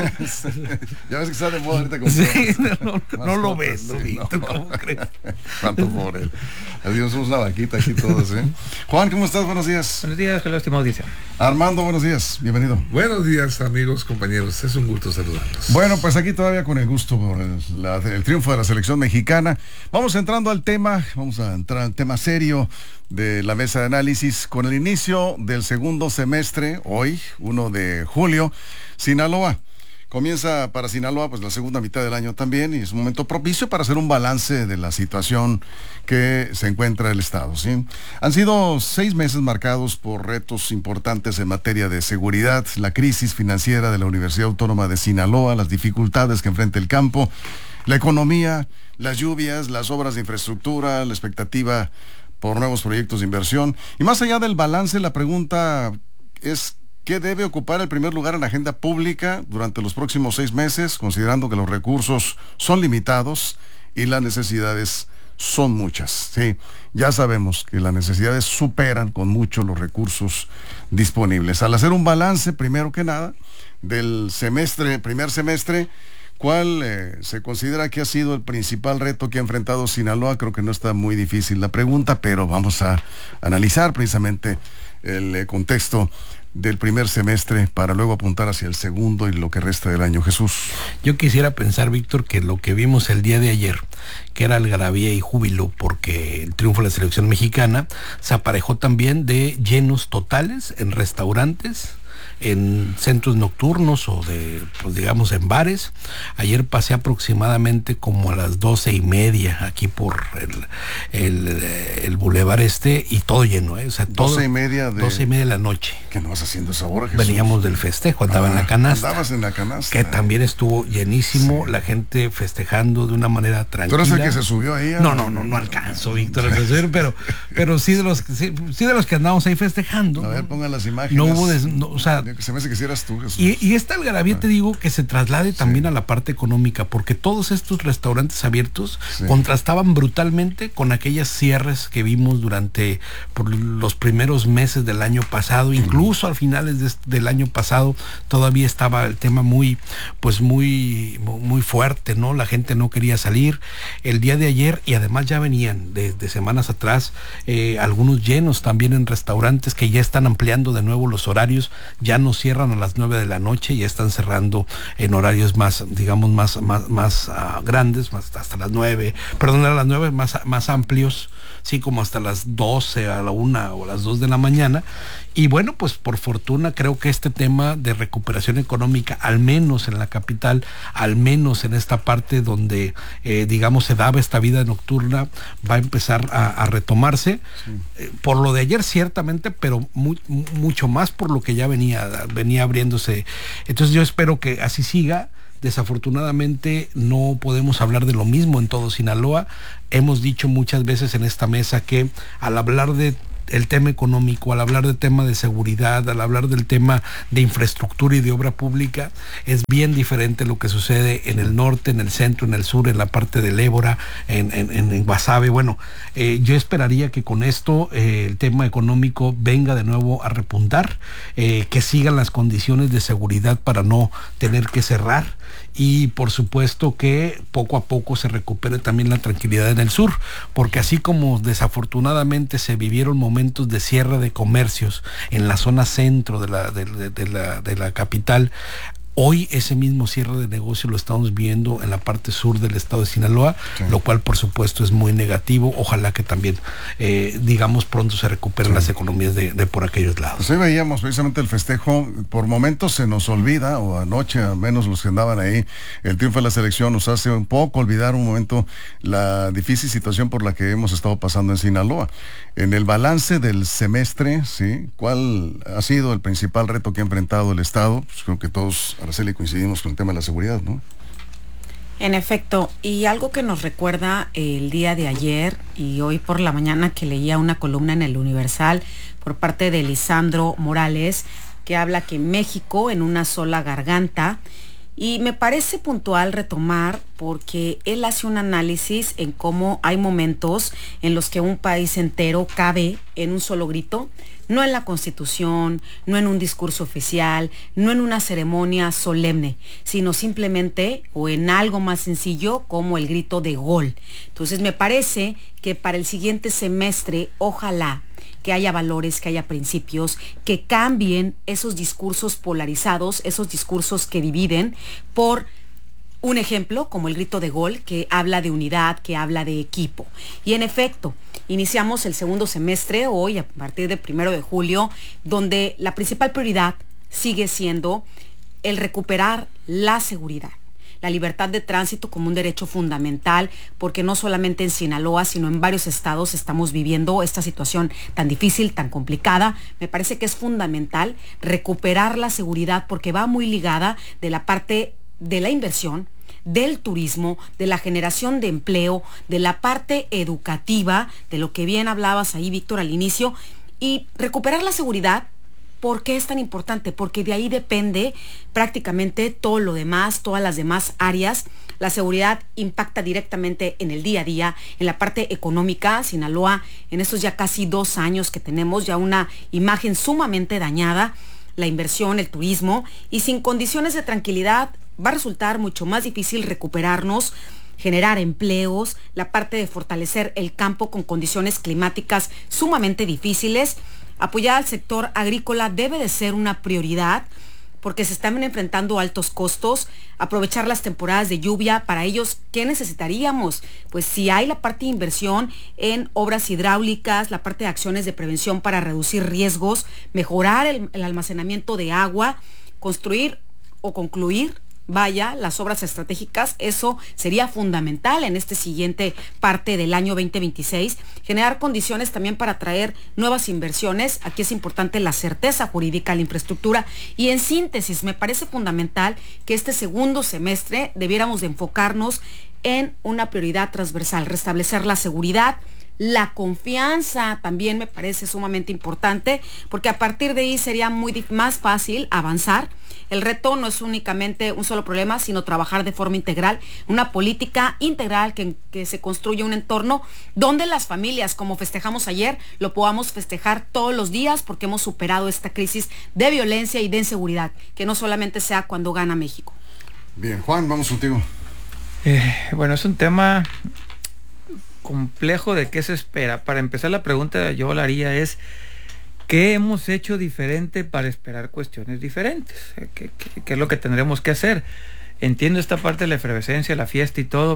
Ya ves que está de moda ahorita con sí, no, no, no lo ves, sí, no. ¿Cómo crees? ¿Cuánto por él? Adiós, somos una vaquita aquí todos, ¿eh? Juan, ¿cómo estás? Buenos días. Buenos días, que la estimada audiencia. Armando, buenos días, bienvenido. Buenos días, amigos, compañeros, es un gusto saludarlos. Bueno, pues aquí todavía con el gusto por el, la, el triunfo de la selección mexicana. Vamos entrando al tema, vamos a entrar al tema serio de la mesa de análisis con el inicio del segundo semestre, hoy, uno de julio, Sinaloa. Comienza para Sinaloa pues la segunda mitad del año también y es un momento propicio para hacer un balance de la situación que se encuentra el Estado, ¿sí? Han sido seis meses marcados por retos importantes en materia de seguridad, la crisis financiera de la Universidad Autónoma de Sinaloa, las dificultades que enfrenta el campo, la economía, las lluvias, las obras de infraestructura, la expectativa por nuevos proyectos de inversión. Y más allá del balance, la pregunta es ¿qué debe ocupar el primer lugar en la agenda pública durante los próximos seis meses, considerando que los recursos son limitados y las necesidades son muchas? Sí, ya sabemos que las necesidades superan con mucho los recursos disponibles. Al hacer un balance, primero que nada, del semestre, primer semestre, ¿cuál eh, se considera que ha sido el principal reto que ha enfrentado Sinaloa? Creo que no está muy difícil la pregunta, pero vamos a analizar precisamente el eh, contexto del primer semestre para luego apuntar hacia el segundo y lo que resta del año. Jesús. Yo quisiera pensar, Víctor, que lo que vimos el día de ayer, que era algarabía y júbilo porque el triunfo de la selección mexicana, se aparejó también de llenos totales en restaurantes, en centros nocturnos o de, pues digamos, en bares. Ayer pasé aproximadamente como a las doce y media aquí por el, el, el bulevar este y todo lleno, ¿eh? O sea, todo, doce y media de... doce y media de la noche. ¿Qué no vas haciendo esa hora, Jesús? Veníamos del festejo, andaba ah, en la canasta. Andabas en la canasta. Que también estuvo llenísimo, sí. La gente festejando de una manera tranquila. ¿Tú eres el que se subió ahí? A... No, no, no, no alcanzo, Víctor, a hacer, pero, pero sí de los sí, sí de los que andamos ahí festejando. A ver, pongan las imágenes. No hubo, des, no, o sea, que se me hace que si eras tú, Jesús. Y, y esta algarabía, ah. te digo, que se traslade también sí. a la parte económica, porque todos estos restaurantes abiertos sí. contrastaban brutalmente con aquellas cierres que vimos durante por los primeros meses del año pasado, incluso mm. al finales de, del año pasado todavía estaba el tema muy, pues muy, muy fuerte, ¿no? La gente no quería salir. El día de ayer, y además ya venían de, de semanas atrás, eh, algunos llenos también en restaurantes que ya están ampliando de nuevo los horarios, ya no cierran a las nueve de la noche, ya están cerrando en horarios más, digamos, más, más, más uh, grandes, más hasta las nueve, perdón, a las nueve, más, más amplios, sí, como hasta las doce, a la una o a las dos de la mañana, Y bueno, pues por fortuna creo que este tema de recuperación económica, al menos en la capital, al menos en esta parte donde, eh, digamos, se daba esta vida nocturna, va a empezar a, a retomarse. Sí. Eh, por lo de ayer ciertamente, pero mu mucho más por lo que ya venía, venía abriéndose. Entonces yo espero que así siga. Desafortunadamente no podemos hablar de lo mismo en todo Sinaloa. Hemos dicho muchas veces en esta mesa que al hablar de el tema económico, al hablar del tema de seguridad, al hablar del tema de infraestructura y de obra pública, es bien diferente lo que sucede en el norte, en el centro, en el sur, en la parte del Ébora, en, en, en Guasave. Bueno, eh, yo esperaría que con esto eh, el tema económico venga de nuevo a repuntar, eh, que sigan las condiciones de seguridad para no tener que cerrar. Y por supuesto que poco a poco se recupere también la tranquilidad en el sur, porque así como desafortunadamente se vivieron momentos de cierre de comercios en la zona centro de la, de, de, de la, de la capital, hoy ese mismo cierre de negocio lo estamos viendo en la parte sur del estado de Sinaloa, sí. Lo cual por supuesto es muy negativo. Ojalá que también, eh, digamos, pronto se recuperen sí. las economías de, de por aquellos lados. Pues ahí veíamos precisamente el festejo. Por momentos se nos olvida, o anoche al menos los que andaban ahí, el triunfo de la selección nos hace un poco olvidar un momento la difícil situación por la que hemos estado pasando en Sinaloa. En el balance del semestre, ¿sí? ¿Cuál ha sido el principal reto que ha enfrentado el estado? Pues creo que todos, Araceli, coincidimos con el tema de la seguridad, ¿no? En efecto, y algo que nos recuerda el día de ayer y hoy por la mañana que leía una columna en el Universal por parte de Lisandro Morales, que habla que México en una sola garganta, y me parece puntual retomar porque él hace un análisis en cómo hay momentos en los que un país entero cabe en un solo grito, no en la Constitución, no en un discurso oficial, no en una ceremonia solemne, sino simplemente o en algo más sencillo como el grito de gol. Entonces me parece que para el siguiente semestre, ojalá que haya valores, que haya principios, que cambien esos discursos polarizados, esos discursos que dividen por un ejemplo como el grito de gol, que habla de unidad, que habla de equipo. Y en efecto, iniciamos el segundo semestre hoy a partir del primero de julio, donde la principal prioridad sigue siendo el recuperar la seguridad. La libertad de tránsito como un derecho fundamental, porque no solamente en Sinaloa, sino en varios estados estamos viviendo esta situación tan difícil, tan complicada. Me parece que es fundamental recuperar la seguridad porque va muy ligada de la parte de la inversión, del turismo, de la generación de empleo, de la parte educativa, de lo que bien hablabas ahí, Víctor, al inicio, y recuperar la seguridad. ¿Por qué es tan importante? Porque de ahí depende prácticamente todo lo demás, todas las demás áreas. La seguridad impacta directamente en el día a día, en la parte económica. Sinaloa, en estos ya casi dos años que tenemos, ya una imagen sumamente dañada, la inversión, el turismo, y sin condiciones de tranquilidad va a resultar mucho más difícil recuperarnos, generar empleos, la parte de fortalecer el campo con condiciones climáticas sumamente difíciles. Apoyar al sector agrícola debe de ser una prioridad porque se están enfrentando altos costos. Aprovechar las temporadas de lluvia, para ellos, ¿qué necesitaríamos? Pues si hay la parte de inversión en obras hidráulicas, la parte de acciones de prevención para reducir riesgos, mejorar el, el almacenamiento de agua, construir o concluir vaya, las obras estratégicas, eso sería fundamental en este siguiente parte del año veinte veintiséis, generar condiciones también para atraer nuevas inversiones. Aquí es importante la certeza jurídica, la infraestructura, y en síntesis me parece fundamental que este segundo semestre debiéramos de enfocarnos en una prioridad transversal, restablecer la seguridad. La confianza también me parece sumamente importante, porque a partir de ahí sería muy más fácil avanzar. El reto no es únicamente un solo problema, sino trabajar de forma integral, una política integral que, que se construya un entorno donde las familias, como festejamos ayer, lo podamos festejar todos los días, porque hemos superado esta crisis de violencia y de inseguridad, que no solamente sea cuando gana México. Bien, Juan, vamos contigo. Eh, bueno, es un tema complejo de qué se espera. Para empezar, la pregunta yo la haría es: ¿qué hemos hecho diferente para esperar cuestiones diferentes? ¿Qué, qué, qué es lo que tendremos que hacer? Entiendo esta parte de la efervescencia, la fiesta y todo,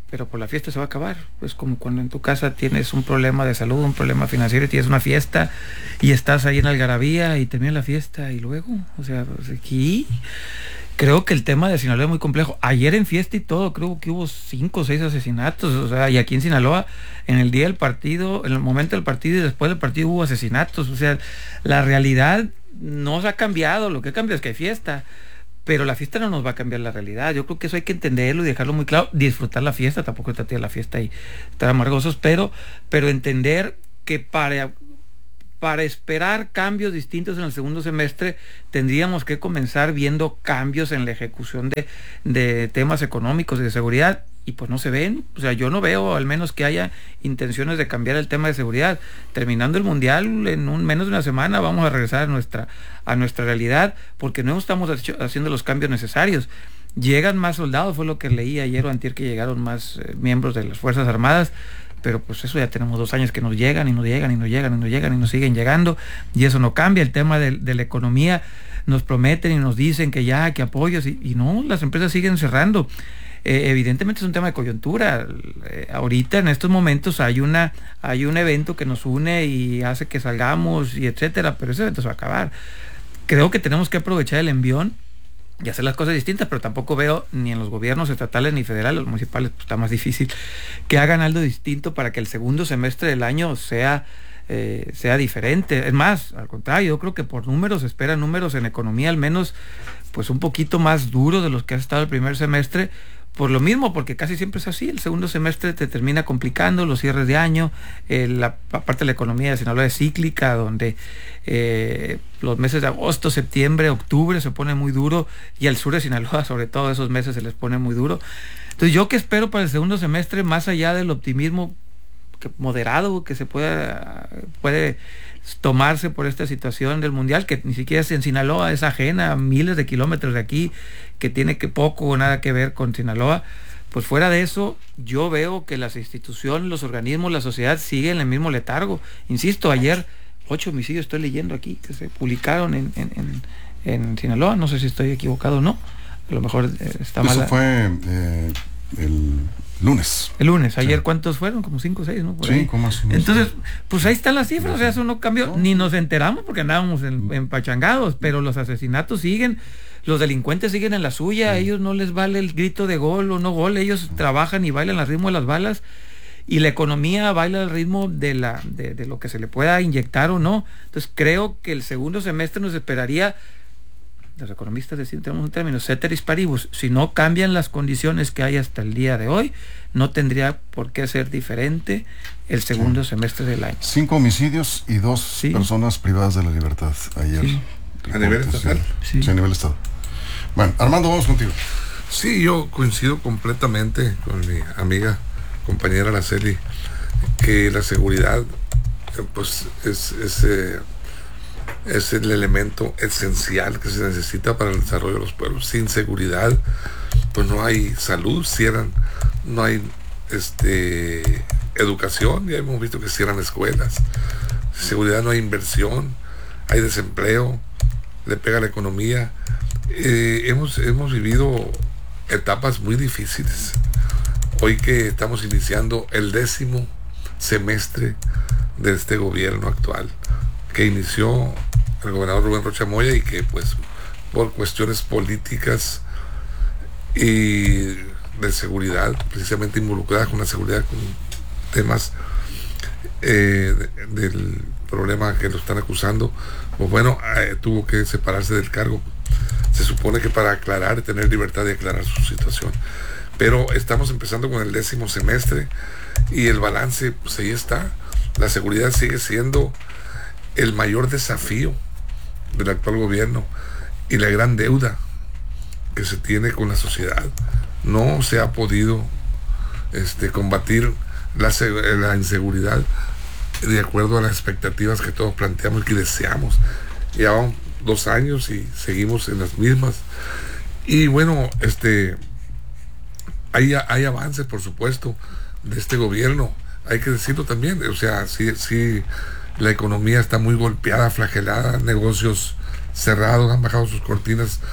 pero por la fiesta se va a acabar. Es como cuando en tu casa tienes un problema de salud, un problema financiero y tienes una fiesta y estás ahí en algarabía y termina la fiesta y luego, o sea, aquí creo que el tema de Sinaloa es muy complejo. Ayer en fiesta y todo, creo que hubo cinco o seis asesinatos, o sea, y aquí en Sinaloa, en el día del partido, en el momento del partido y después del partido hubo asesinatos, o sea, la realidad no se ha cambiado, lo que cambia es que hay fiesta. Pero la fiesta no nos va a cambiar la realidad. Yo creo que eso hay que entenderlo y dejarlo muy claro. Disfrutar la fiesta, tampoco tratar de la fiesta y estar amargosos, pero, pero entender que para, para esperar cambios distintos en el segundo semestre, tendríamos que comenzar viendo cambios en la ejecución de, de temas económicos y de seguridad. Y pues no se ven, o sea, yo no veo al menos que haya intenciones de cambiar el tema de seguridad. Terminando el mundial, en un menos de una semana vamos a regresar a nuestra, a nuestra realidad, porque no estamos hecho, haciendo los cambios necesarios. Llegan más soldados, fue lo que leí ayer o antier, que llegaron más eh, miembros de las Fuerzas Armadas, pero pues eso ya tenemos dos años que nos llegan y nos llegan y nos llegan y nos llegan y nos siguen llegando, y eso no cambia. El tema de, de la economía, nos prometen y nos dicen que ya, que apoyos, y, y no, las empresas siguen cerrando. Eh, evidentemente es un tema de coyuntura. Eh, ahorita en estos momentos hay una hay un evento que nos une y hace que salgamos y etcétera, pero ese evento se va a acabar. Creo que tenemos que aprovechar el envión y hacer las cosas distintas, pero tampoco veo ni en los gobiernos estatales ni federales, los municipales, pues está más difícil, que hagan algo distinto para que el segundo semestre del año sea eh, sea diferente. Es más, al contrario, yo creo que por números, se esperan números en economía al menos pues un poquito más duros de los que ha estado el primer semestre. Por lo mismo, porque casi siempre es así, el segundo semestre te termina complicando, los cierres de año, eh, la parte de la economía de Sinaloa es cíclica, donde eh, los meses de agosto, septiembre, octubre se pone muy duro, y al sur de Sinaloa, sobre todo esos meses, se les pone muy duro. Entonces, ¿yo qué espero para el segundo semestre, más allá del optimismo que, moderado que se pueda, puede tomarse por esta situación del mundial, que ni siquiera es en Sinaloa, es ajena a miles de kilómetros de aquí, que tiene que poco o nada que ver con Sinaloa? Pues fuera de eso, yo veo que las instituciones, los organismos, la sociedad siguen en el mismo letargo. Insisto, ayer ocho homicidios estoy leyendo aquí que se publicaron en, en, en, en Sinaloa, no sé si estoy equivocado o no, a lo mejor eh, está mal. Eso fue eh, el lunes. El lunes, ayer sí. ¿Cuántos fueron? Como cinco o seis, ¿no? Por cinco ahí. Más o menos. Entonces, pues ahí están las cifras, o sea, eso no cambió, no. Ni nos enteramos porque andábamos en, empachangados, pero los asesinatos siguen, los delincuentes siguen en la suya, sí. A ellos no les vale el grito de gol o no gol, ellos sí. Trabajan y bailan al ritmo de las balas, y la economía baila al ritmo de, la, de, de lo que se le pueda inyectar o no. Entonces creo que el segundo semestre nos esperaría, los economistas decían, tenemos un término, ceteris paribus, si no cambian las condiciones que hay hasta el día de hoy, no tendría por qué ser diferente el segundo sí. semestre del año. Cinco homicidios y dos sí. personas privadas de la libertad ayer. Sí. ¿A nivel estatal? Sí. sí, a nivel estado. Bueno, Armando, vamos contigo. Sí, yo coincido completamente con mi amiga, compañera Araceli, que la seguridad pues es... es eh, es el elemento esencial que se necesita para el desarrollo de los pueblos. Sin seguridad, pues no hay salud, cierran, no hay este educación, ya hemos visto que cierran escuelas. Sin seguridad no hay inversión, hay desempleo, le pega a la economía. Eh, hemos, hemos vivido etapas muy difíciles. Hoy que estamos iniciando el décimo semestre de este gobierno actual, que inició el gobernador Rubén Rocha Moya y que pues por cuestiones políticas y de seguridad, precisamente involucradas con la seguridad, con temas eh, de, del problema que lo están acusando, pues bueno, eh, tuvo que separarse del cargo. Se supone que para aclarar, tener libertad de aclarar su situación. Pero estamos empezando con el décimo semestre y el balance, pues ahí está. La seguridad sigue siendo el mayor desafío del actual gobierno y la gran deuda que se tiene con la sociedad. No se ha podido este, combatir la, la inseguridad de acuerdo a las expectativas que todos planteamos y que deseamos. Llevamos dos años y seguimos en las mismas. Y bueno, este hay, hay avances, por supuesto, de este gobierno. Hay que decirlo también. O sea, sí, sí, la economía está muy golpeada, flagelada, negocios cerrados, han bajado sus cortinas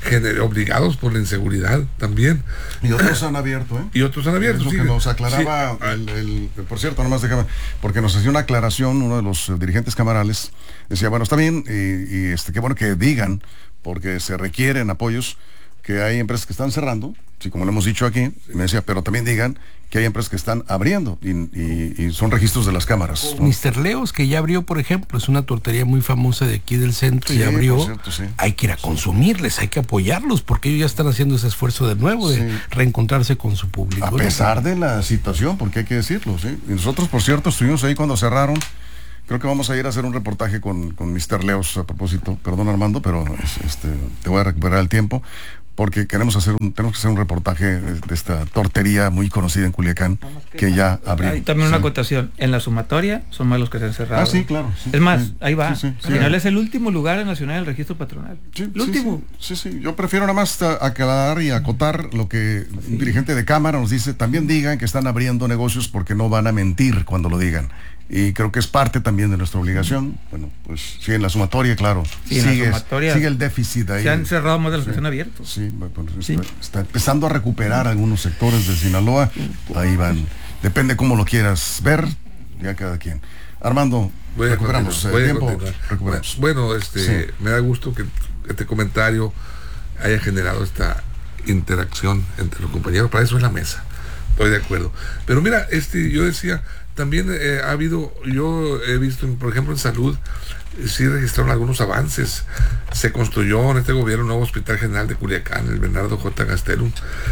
gener- obligados por la inseguridad también. Y otros han abierto, ¿eh? Y otros han abierto, es lo sí. que nos aclaraba, Sí. el, el- por cierto, nomás déjame, porque nos hacía una aclaración uno de los eh, dirigentes camarales, decía, bueno, está bien, y, y este, qué bueno que digan, porque se requieren apoyos, que hay empresas que están cerrando, sí, como lo hemos dicho aquí, y me decía, pero también digan que hay empresas que están abriendo, y, y- y son registros de las cámaras, ¿no? mister Leos, que ya abrió, por ejemplo, es una tortería muy famosa de aquí del centro, Sí, y abrió. por cierto, sí. Hay que ir a consumirles, hay que apoyarlos, porque ellos ya están haciendo ese esfuerzo de nuevo de Sí. reencontrarse con su público. A ¿no? pesar de la situación, porque hay que decirlo, ¿sí? Y nosotros, por cierto, estuvimos ahí cuando cerraron. Creo que vamos a ir a hacer un reportaje con, con mister Leos a propósito. Perdón, Armando, pero es- este, te voy a recuperar el tiempo. Porque queremos hacer un, tenemos que hacer un reportaje de, de esta tortería muy conocida en Culiacán, que ya abrió. Hay también una Sí. acotación. En la sumatoria son más los que se han cerrado. Ah, sí, claro, sí. es más, Sí. ahí va. Sí, sí, sí. Al final es el último lugar nacional del registro patronal. Sí, el sí, último. Sí, sí, sí. Yo prefiero nada más a- aclarar y acotar lo que un dirigente de Cámara nos dice. También digan que están abriendo negocios porque no van a mentir cuando lo digan. Y creo que es parte también de nuestra obligación. Bueno, pues sí, en la sumatoria, claro. Sí, en la sigue, sumatoria sigue el déficit ahí. Se han cerrado más de los Sí. que se han abierto. Sí, bueno, pues Sí. Está, está empezando a recuperar algunos sectores de Sinaloa. Ahí van. Depende cómo lo quieras ver, ya cada quien. Armando, Voy a recuperamos continuar, eh, voy a tiempo. continuar. Recuperamos. Bueno, este, Sí. me da gusto que este comentario haya generado esta interacción entre los compañeros. Para eso es la mesa. Estoy de acuerdo. Pero mira, este, yo decía, también eh, ha habido, yo he visto, por ejemplo, en salud, eh, sí registraron algunos avances. Se construyó en este gobierno un nuevo Hospital General de Culiacán, el Bernardo J. Gastelum.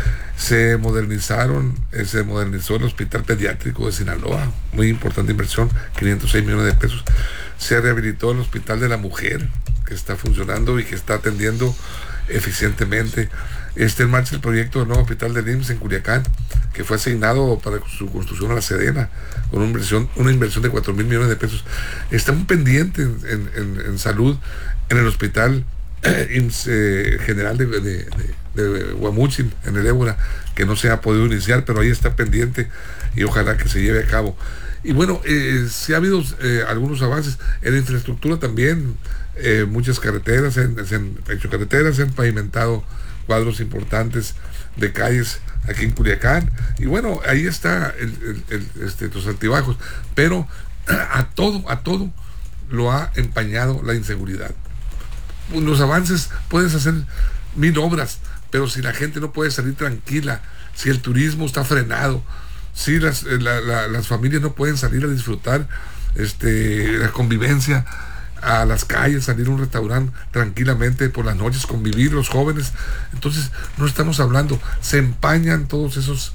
Se modernizaron, eh, se modernizó el Hospital Pediátrico de Sinaloa, muy importante inversión, quinientos seis millones de pesos. Se rehabilitó el Hospital de la Mujer, que está funcionando y que está atendiendo eficientemente. Está en marcha el proyecto del nuevo hospital del I M S S en Culiacán, que fue asignado para su construcción a la Sedena, con una inversión, una inversión de cuatro mil millones de pesos. Está un pendiente en, en- en- en salud en el hospital eh, I M S S eh, general de, de, de, de Guamúchil, en el Ébora, que no se ha podido iniciar, pero ahí está pendiente y ojalá que se lleve a cabo. Y bueno, eh, sí ha habido eh, algunos avances en la infraestructura también, eh, muchas carreteras, se han, se han hecho carreteras, se han pavimentado cuadros importantes de calles aquí en Culiacán, y bueno, ahí está el, el- el, este, los altibajos, pero a todo, a todo lo ha empañado la inseguridad. Los avances, puedes hacer mil obras, pero si la gente no puede salir tranquila, si el turismo está frenado, si las, eh, la- la- las familias no pueden salir a disfrutar este, la convivencia a las calles, salir a un restaurante tranquilamente por las noches, convivir los jóvenes, entonces no estamos hablando, se empañan todos esos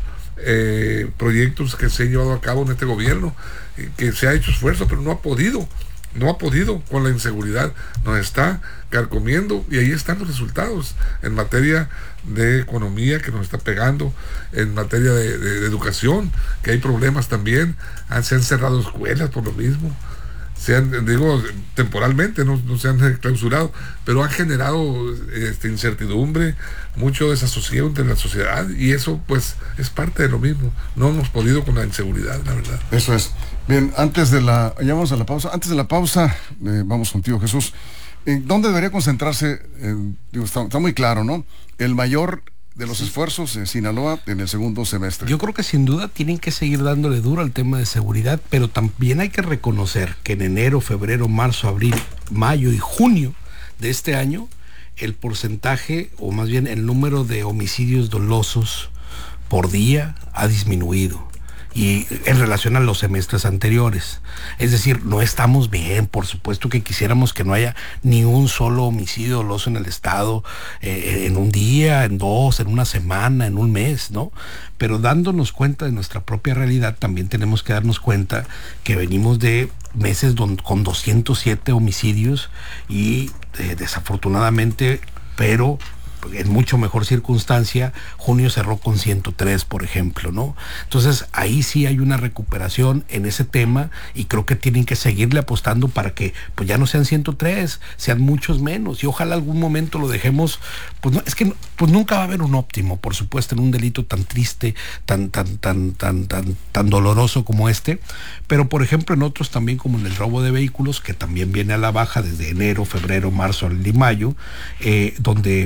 eh, proyectos que se han llevado a cabo en este gobierno, eh, que se ha hecho esfuerzo, pero no ha podido. No ha podido con la inseguridad, nos está carcomiendo y ahí están los resultados en materia de economía que nos está pegando, en materia de, de- de educación, que hay problemas también, han- se han cerrado escuelas por lo mismo, se han, digo, temporalmente, no, no se han clausurado, pero han generado este, incertidumbre, mucho desasosiego entre la sociedad y eso pues es parte de lo mismo, no hemos podido con la inseguridad, la verdad. Eso es. Bien, antes de la, ya vamos a la pausa, antes de la pausa, eh, vamos contigo, Jesús. ¿En dónde debería concentrarse? Eh, digo, está, está muy claro, ¿no? El mayor de los esfuerzos en Sinaloa en el segundo semestre. Yo creo que sin duda tienen que seguir dándole duro al tema de seguridad, pero también hay que reconocer que en enero, febrero, marzo, abril, mayo y junio de este año, el porcentaje, o más bien el número de homicidios dolosos por día ha disminuido. Y en relación a los semestres anteriores. Es decir, no estamos bien, por supuesto que quisiéramos que no haya ni un solo homicidio doloso en el estado, eh, en un día, en dos, en una semana, en un mes, ¿no? Pero dándonos cuenta de nuestra propia realidad, también tenemos que darnos cuenta que venimos de meses don, con doscientos siete homicidios y eh, desafortunadamente, pero en mucho mejor circunstancia, junio cerró con ciento tres, por ejemplo, ¿no? Entonces, ahí sí hay una recuperación en ese tema y creo que tienen que seguirle apostando para que pues ya no sean ciento tres, sean muchos menos y ojalá algún momento lo dejemos, pues no, es que pues nunca va a haber un óptimo, por supuesto, en un delito tan triste, tan, tan, tan, tan, tan, tan doloroso como este, pero por ejemplo en otros también como en el robo de vehículos, que también viene a la baja desde enero, febrero, marzo, abril y mayo, eh, donde pues el mes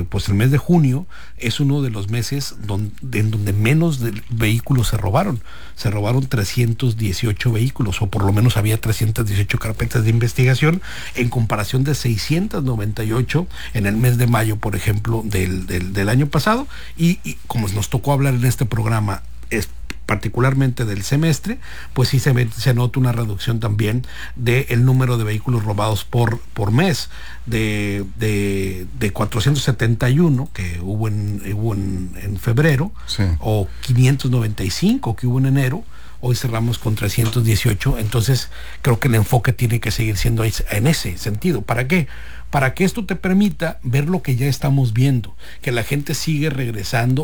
mes de junio es uno de los meses donde, en donde menos de vehículos se robaron. Se robaron trescientos dieciocho vehículos, o por lo menos había trescientas dieciocho carpetas de investigación, en comparación de seiscientas noventa y ocho en el mes de mayo, por ejemplo, del, del, del año pasado. Y, y como nos tocó hablar en este programa, es particularmente del semestre, pues sí se, ve, se nota una reducción también del número de vehículos robados por, por mes, de, de, de cuatrocientos setenta y uno que hubo en, hubo en, en febrero, sí, o quinientos noventa y cinco que hubo en enero. Hoy cerramos con trescientos dieciocho, entonces creo que el enfoque tiene que seguir siendo en ese sentido. ¿Para qué? Para que esto te permita ver lo que ya estamos viendo, que la gente sigue regresando